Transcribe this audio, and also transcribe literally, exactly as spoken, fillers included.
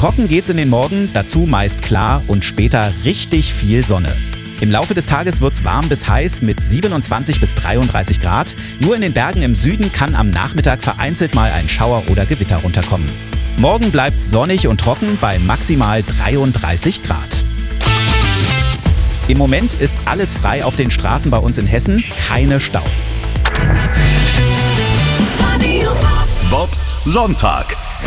Trocken geht's in den Morgen, dazu meist klar und später richtig viel Sonne. Im Laufe des Tages wird's warm bis heiß mit siebenundzwanzig bis dreiunddreißig Grad. Nur in den Bergen im Süden kann am Nachmittag vereinzelt mal ein Schauer oder Gewitter runterkommen. Morgen bleibt's sonnig und trocken bei maximal dreiunddreißig Grad. Im Moment ist alles frei auf den Straßen bei uns in Hessen, keine Staus. Bobs Sonntag.